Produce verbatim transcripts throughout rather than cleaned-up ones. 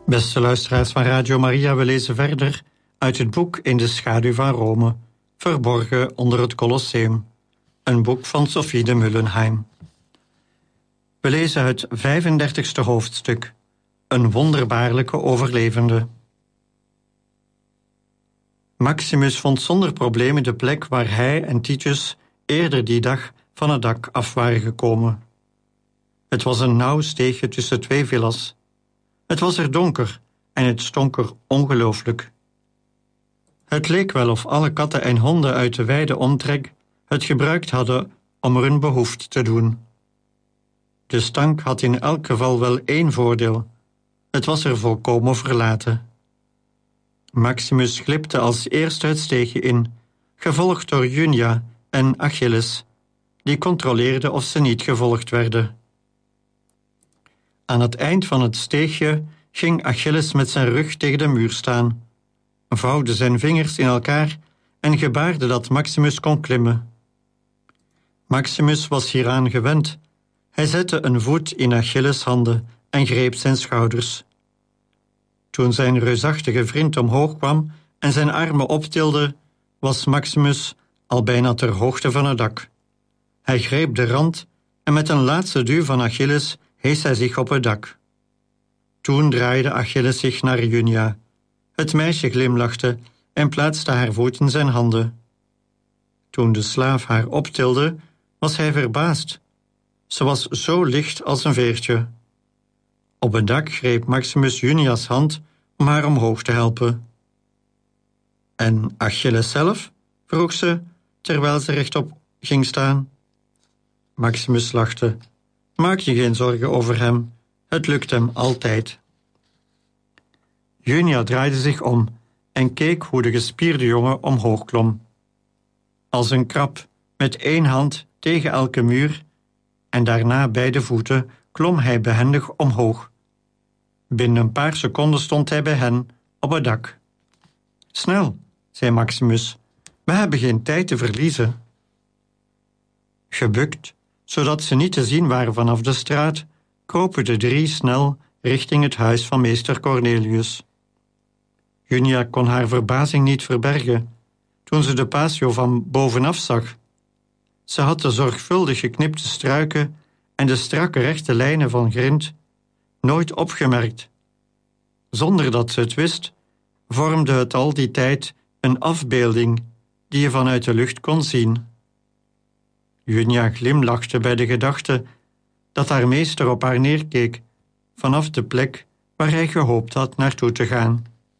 Beste luisteraars van Radio Maria, we lezen verder uit het boek In de schaduw van Rome, verborgen onder het Colosseum, een boek van Sophie de Mullenheim. We lezen het vijfendertigste hoofdstuk, een wonderbaarlijke overlevende. Maximus vond zonder problemen de plek waar hij en Titus eerder die dag van het dak af waren gekomen. Het was een nauw steegje tussen twee villas. Het was er donker en het stonk er ongelooflijk. Het leek wel of alle katten en honden uit de wijde omtrek het gebruikt hadden om er hun behoefte te doen. De stank had in elk geval wel één voordeel. Het was er volkomen verlaten. Maximus glipte als eerste het steegje in, gevolgd door Junia en Achilles, die controleerden of ze niet gevolgd werden. Aan het eind van het steegje ging Achilles met zijn rug tegen de muur staan, vouwde zijn vingers in elkaar en gebaarde dat Maximus kon klimmen. Maximus was hieraan gewend. Hij zette een voet in Achilles' handen en greep zijn schouders. Toen zijn reusachtige vriend omhoog kwam en zijn armen optilde, was Maximus al bijna ter hoogte van het dak. Hij greep de rand en met een laatste duw van Achilles hees hij zich op het dak. Toen draaide Achilles zich naar Junia. Het meisje glimlachte en plaatste haar voet in zijn handen. Toen de slaaf haar optilde, was hij verbaasd. Ze was zo licht als een veertje. Op het dak greep Maximus Junia's hand om haar omhoog te helpen. En Achilles zelf? Vroeg ze, terwijl ze rechtop ging staan. Maximus lachte. Maak je geen zorgen over hem, het lukt hem altijd. Junia draaide zich om en keek hoe de gespierde jongen omhoog klom. Als een krab, met één hand tegen elke muur, en daarna beide voeten klom hij behendig omhoog. Binnen een paar seconden stond hij bij hen op het dak. Snel, zei Maximus, we hebben geen tijd te verliezen. Gebukt, zodat ze niet te zien waren vanaf de straat, kropen de drie snel richting het huis van meester Cornelius. Junia kon haar verbazing niet verbergen toen ze de patio van bovenaf zag. Ze had de zorgvuldig geknipte struiken en de strakke rechte lijnen van grind nooit opgemerkt. Zonder dat ze het wist, vormde het al die tijd een afbeelding die je vanuit de lucht kon zien. Junia glimlachte bij de gedachte dat haar meester op haar neerkeek vanaf de plek waar hij gehoopt had naartoe te gaan.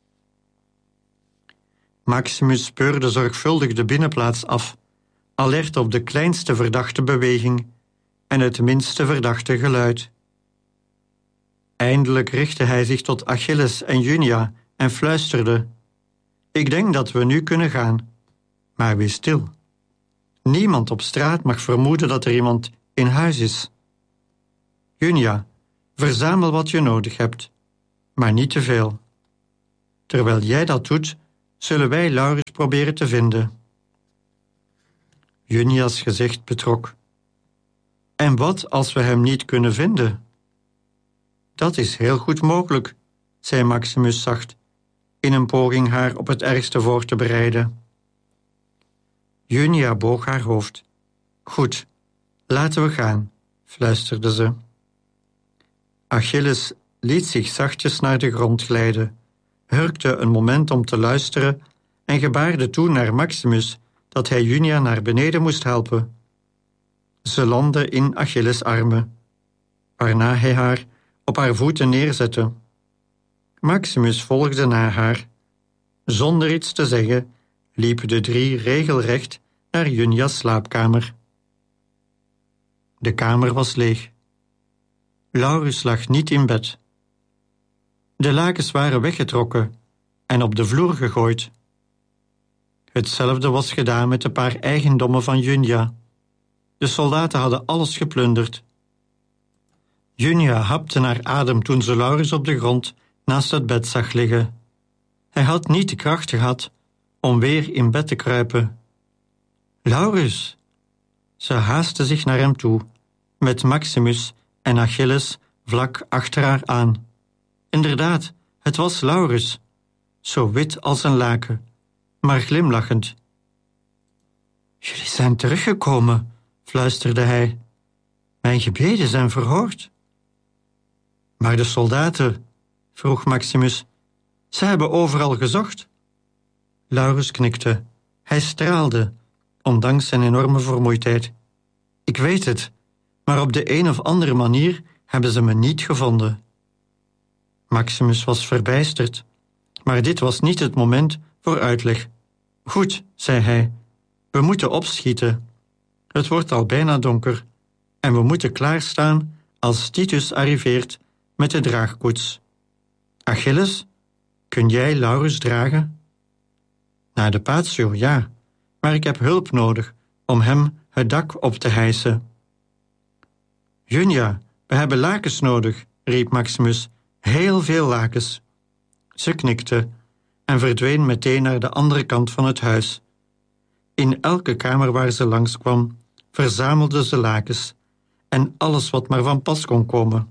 Maximus speurde zorgvuldig de binnenplaats af, alert op de kleinste verdachte beweging en het minste verdachte geluid. Eindelijk richtte hij zich tot Achilles en Junia en fluisterde: Ik denk dat we nu kunnen gaan, maar wees stil. Niemand op straat mag vermoeden dat er iemand in huis is. Junia, verzamel wat je nodig hebt, maar niet te veel. Terwijl jij dat doet, zullen wij Laurus proberen te vinden. Junia's gezicht betrok. En wat als we hem niet kunnen vinden? Dat is heel goed mogelijk, zei Maximus zacht, in een poging haar op het ergste voor te bereiden. Junia boog haar hoofd. Goed, laten we gaan, fluisterde ze. Achilles liet zich zachtjes naar de grond glijden, hurkte een moment om te luisteren en gebaarde toen naar Maximus dat hij Junia naar beneden moest helpen. Ze landde in Achilles' armen, waarna hij haar op haar voeten neerzette. Maximus volgde na haar. Zonder iets te zeggen liepen de drie regelrecht naar Junia's slaapkamer. De kamer was leeg. Laurus lag niet in bed. De lakens waren weggetrokken en op de vloer gegooid. Hetzelfde was gedaan met een paar eigendommen van Junia. De soldaten hadden alles geplunderd. Junia hapte naar adem toen ze Laurus op de grond naast het bed zag liggen. Hij had niet de kracht gehad om weer in bed te kruipen. Laurus! Ze haastte zich naar hem toe, met Maximus en Achilles vlak achter haar aan. Inderdaad, Het was Laurens, zo wit als een laken, maar glimlachend. Jullie zijn teruggekomen, fluisterde hij. Mijn gebeden zijn verhoord. Maar de soldaten, vroeg Maximus, ze hebben overal gezocht. Laurens knikte. Hij straalde, ondanks zijn enorme vermoeidheid. Ik weet het, maar op de een of andere manier hebben ze me niet gevonden. Maximus was verbijsterd, maar dit was niet het moment voor uitleg. Goed, zei hij, we moeten opschieten. Het wordt al bijna donker en we moeten klaarstaan als Titus arriveert met de draagkoets. Achilles, kun jij Laurens dragen? Naar de patio, ja, maar ik heb hulp nodig om hem het dak op te hijsen. Junia, we hebben lakens nodig, riep Maximus. Heel veel lakens. Ze knikte en verdween meteen naar de andere kant van het huis. In elke kamer waar ze langskwam, verzamelde ze lakens en alles wat maar van pas kon komen.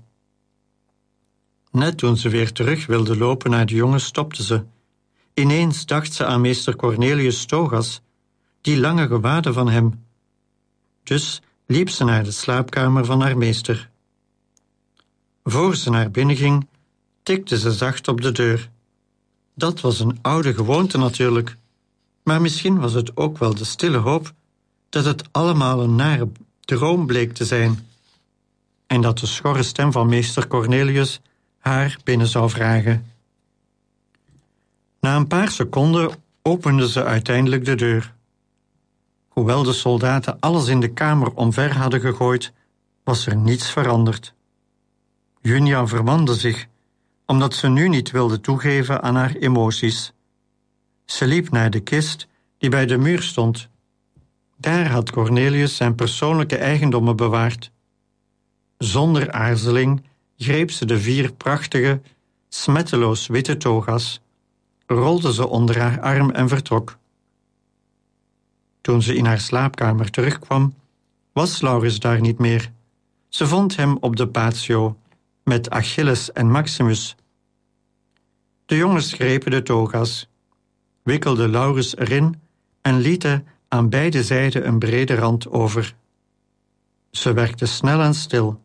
Net toen ze weer terug wilde lopen naar de jongen, stopte ze. Ineens dacht ze aan meester Cornelius Stogas, die lange gewaden van hem. Dus liep ze naar de slaapkamer van haar meester. Voor ze naar binnen ging, tikte ze zacht op de deur. Dat was een oude gewoonte natuurlijk, maar misschien was het ook wel de stille hoop dat het allemaal een nare droom bleek te zijn en dat de schorre stem van meester Cornelius haar binnen zou vragen. Na een paar seconden opende ze uiteindelijk de deur. Hoewel de soldaten alles in de kamer omver hadden gegooid, was er niets veranderd. Junia vermande zich, omdat ze nu niet wilde toegeven aan haar emoties. Ze liep naar de kist die bij de muur stond. Daar had Cornelius zijn persoonlijke eigendommen bewaard. Zonder aarzeling greep ze de vier prachtige, smetteloos witte toga's, rolde ze onder haar arm en vertrok. Toen ze in haar slaapkamer terugkwam, was Laurens daar niet meer. Ze vond hem op de patio, met Achilles en Maximus. De jongens grepen de toga's, wikkelden Laurens erin en lieten aan beide zijden een brede rand over. Ze werkten snel en stil.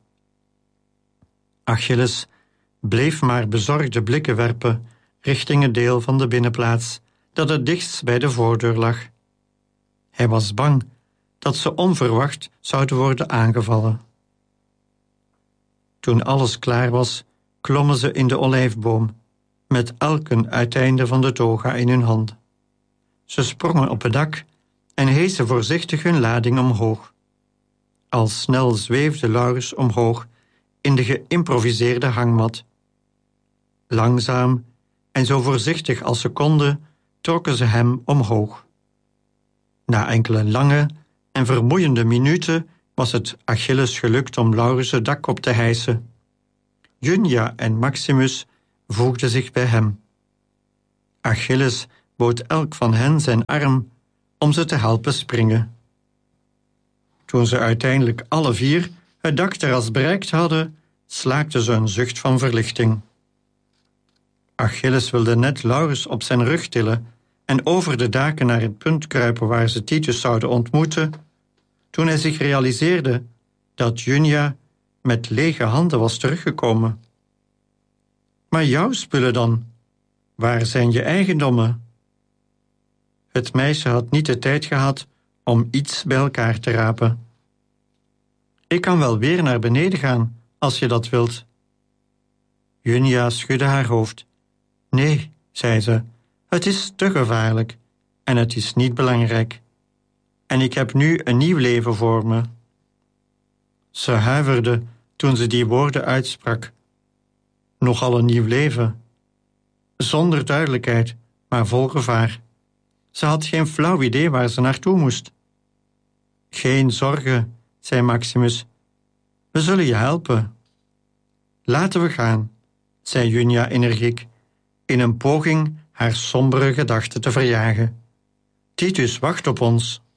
Achilles bleef maar bezorgde blikken werpen richting het deel van de binnenplaats dat het dichtst bij de voordeur lag. Hij was bang dat ze onverwacht zouden worden aangevallen. Toen alles klaar was, klommen ze in de olijfboom, met elk een uiteinde van de toga in hun hand. Ze sprongen op het dak en hezen voorzichtig hun lading omhoog. Al snel zweefde Laurens omhoog in de geïmproviseerde hangmat. Langzaam en zo voorzichtig als ze konden, trokken ze hem omhoog. Na enkele lange en vermoeiende minuten was het Achilles gelukt om Laurens het dak op te hijsen. Junia en Maximus voegden zich bij hem. Achilles bood elk van hen zijn arm om ze te helpen springen. Toen ze uiteindelijk alle vier het dakterras bereikt hadden, slaakten ze een zucht van verlichting. Achilles wilde net Laurens op zijn rug tillen en over de daken naar het punt kruipen waar ze Titus zouden ontmoeten, toen hij zich realiseerde dat Junia met lege handen was teruggekomen. Maar jouw spullen dan? Waar zijn je eigendommen? Het meisje had niet de tijd gehad om iets bij elkaar te rapen. Ik kan wel weer naar beneden gaan, als je dat wilt. Junia schudde haar hoofd. Nee, zei ze, het is te gevaarlijk en het is niet belangrijk. En ik heb nu een nieuw leven voor me. Ze huiverde toen ze die woorden uitsprak. Nogal een nieuw leven. Zonder duidelijkheid, maar vol gevaar. Ze had geen flauw idee waar ze naartoe moest. Geen zorgen, zei Maximus. We zullen je helpen. Laten we gaan, zei Junia energiek, in een poging haar sombere gedachten te verjagen. Titus wacht op ons.